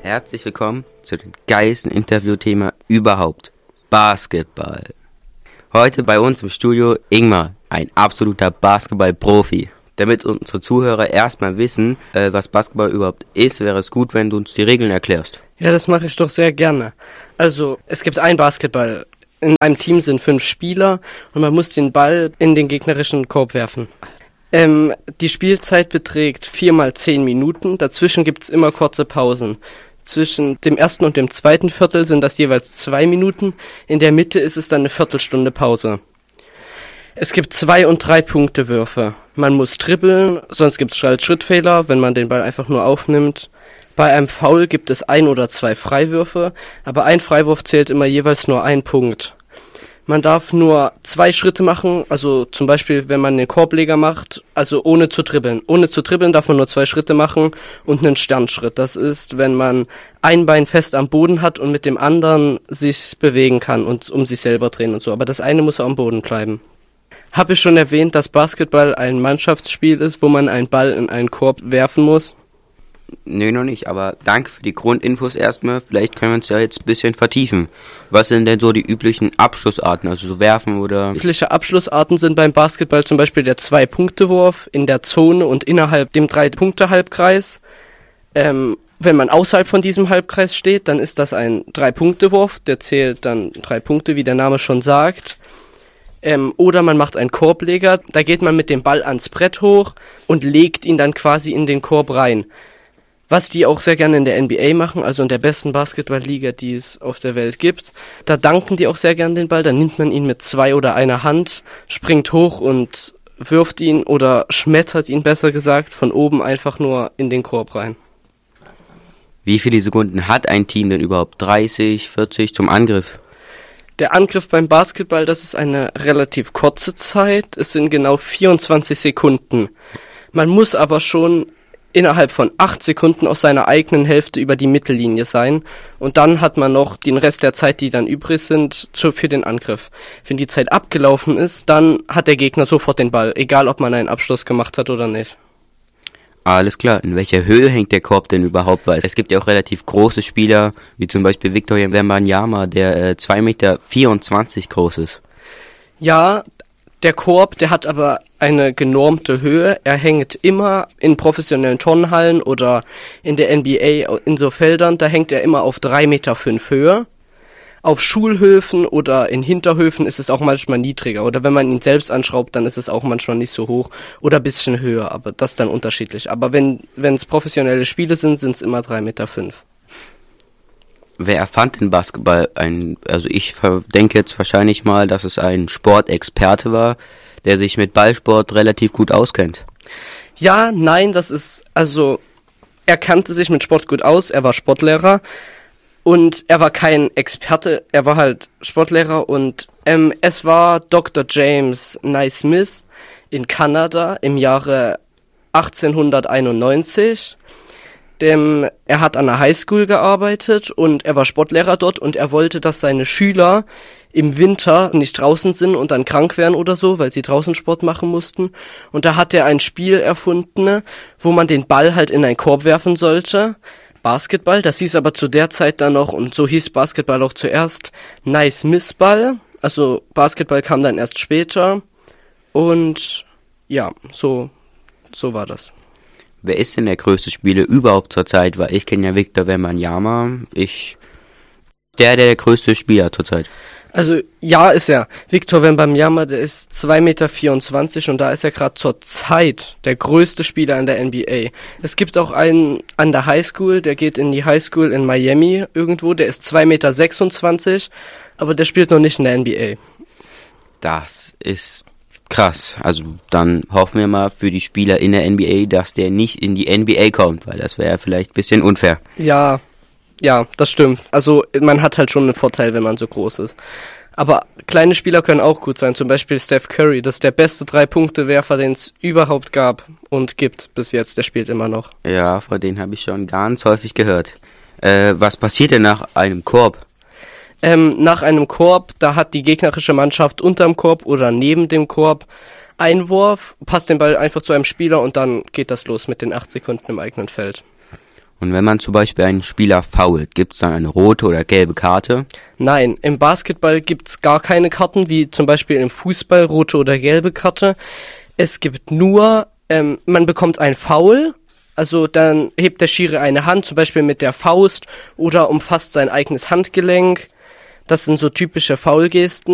Herzlich willkommen zu dem geilsten Interviewthema überhaupt, Basketball. Heute bei uns im Studio Ingmar, ein absoluter Basketball-Profi. Damit unsere Zuhörer erstmal wissen, was Basketball überhaupt ist, wäre es gut, wenn du uns die Regeln erklärst. Ja, das mache ich doch sehr gerne. Also, es gibt ein Basketball. In einem Team sind 5 Spieler und man muss den Ball in den gegnerischen Korb werfen. Die Spielzeit beträgt 4 mal 10 Minuten. Dazwischen gibt's immer kurze Pausen. Zwischen dem ersten und dem zweiten Viertel sind das jeweils 2 Minuten. In der Mitte ist es dann eine Viertelstunde Pause. Es gibt 2- und 3-Punkte-Würfe. Man muss dribbeln, sonst gibt's Schrittfehler, wenn man den Ball einfach nur aufnimmt. Bei einem Foul gibt es 1 oder 2 Freiwürfe, aber ein Freiwurf zählt immer jeweils nur 1 Punkt. Man darf nur 2 Schritte machen, also zum Beispiel, wenn man den Korbleger macht, also ohne zu dribbeln. Ohne zu dribbeln darf man nur 2 Schritte machen und einen Sternschritt. Das ist, wenn man ein Bein fest am Boden hat und mit dem anderen sich bewegen kann und um sich selber drehen und so. Aber das eine muss am Boden bleiben. Habe ich schon erwähnt, dass Basketball ein Mannschaftsspiel ist, wo man einen Ball in einen Korb werfen muss? Nee, noch nicht, aber danke für die Grundinfos erstmal. Vielleicht können wir uns ja jetzt ein bisschen vertiefen. Was sind denn so die üblichen Abschlussarten, also so werfen oder... Übliche Abschlussarten sind beim Basketball zum Beispiel der 2-Punkte-Wurf in der Zone und innerhalb dem 3-Punkte-Halbkreis. Wenn man außerhalb von diesem Halbkreis steht, dann ist das ein 3-Punkte-Wurf, der zählt dann 3 Punkte, wie der Name schon sagt. Oder man macht einen Korbleger, da geht man mit dem Ball ans Brett hoch und legt ihn dann quasi in den Korb rein. Was die auch sehr gerne in der NBA machen, also in der besten Basketballliga, die es auf der Welt gibt. Da danken die auch sehr gerne den Ball, dann nimmt man ihn mit 2 oder einer Hand, springt hoch und wirft ihn oder schmettert ihn, besser gesagt, von oben einfach nur in den Korb rein. Wie viele Sekunden hat ein Team denn überhaupt? 30, 40 zum Angriff? Der Angriff beim Basketball, das ist eine relativ kurze Zeit. Es sind genau 24 Sekunden. Man muss aber schon innerhalb von 8 Sekunden aus seiner eigenen Hälfte über die Mittellinie sein. Und dann hat man noch den Rest der Zeit, die dann übrig sind, für den Angriff. Wenn die Zeit abgelaufen ist, dann hat der Gegner sofort den Ball, egal ob man einen Abschluss gemacht hat oder nicht. Alles klar. In welcher Höhe hängt der Korb denn überhaupt? Weil es gibt ja auch relativ große Spieler, wie zum Beispiel Victor Wembanyama, der 2,24 Meter groß ist. Ja, der Korb, der hat aber eine genormte Höhe. Er hängt immer in professionellen Turnhallen oder in der NBA in so Feldern, da hängt er immer auf 3,5 Meter Höhe. Auf Schulhöfen oder in Hinterhöfen ist es auch manchmal niedriger. Oder wenn man ihn selbst anschraubt, dann ist es auch manchmal nicht so hoch oder ein bisschen höher. Aber das ist dann unterschiedlich. Aber wenn es professionelle Spiele sind, sind es immer 3,5 Meter. Wer erfand den Basketball? Also ich denke jetzt wahrscheinlich mal, dass es ein Sportexperte war, der sich mit Ballsport relativ gut auskennt. Ja, nein, er kannte sich mit Sport gut aus, er war Sportlehrer und er war kein Experte, er war halt Sportlehrer und es war Dr. James Naismith in Kanada im Jahre 1891. Er hat an der Highschool gearbeitet und er war Sportlehrer dort und er wollte, dass seine Schüler im Winter nicht draußen sind und dann krank werden oder so, weil sie draußen Sport machen mussten. Und da hat er ein Spiel erfunden, wo man den Ball halt in einen Korb werfen sollte. Basketball, das hieß aber zu der Zeit dann noch, und so hieß Basketball auch zuerst, Naismith-Ball. Also Basketball kam dann erst später. Und ja, so war das. Wer ist denn der größte Spieler überhaupt zurzeit? Weil ich kenne ja Victor Wembanyama. Der größte Spieler zurzeit. Also ja, ist er. Victor Wembanyama, der ist 2,24 Meter und da ist er gerade zur Zeit der größte Spieler in der NBA. Es gibt auch einen an der Highschool, der geht in die Highschool in Miami irgendwo, der ist 2,26 Meter, aber der spielt noch nicht in der NBA. Das ist krass. Also dann hoffen wir mal für die Spieler in der NBA, dass der nicht in die NBA kommt, weil das wäre vielleicht ein bisschen unfair. Ja, das stimmt. Also man hat halt schon einen Vorteil, wenn man so groß ist. Aber kleine Spieler können auch gut sein. Zum Beispiel Steph Curry, das ist der beste 3-Punkte-Werfer, den es überhaupt gab und gibt bis jetzt. Der spielt immer noch. Ja, von denen habe ich schon ganz häufig gehört. Was passiert denn nach einem Korb? Nach einem Korb, da hat die gegnerische Mannschaft unterm Korb oder neben dem Korb Einwurf, passt den Ball einfach zu einem Spieler und dann geht das los mit den 8 Sekunden im eigenen Feld. Und wenn man zum Beispiel einen Spieler foult, gibt es dann eine rote oder gelbe Karte? Nein, im Basketball gibt's gar keine Karten, wie zum Beispiel im Fußball rote oder gelbe Karte. Es gibt nur, man bekommt ein Foul, also dann hebt der Schiri eine Hand, zum Beispiel mit der Faust oder umfasst sein eigenes Handgelenk. Das sind so typische Foulgesten.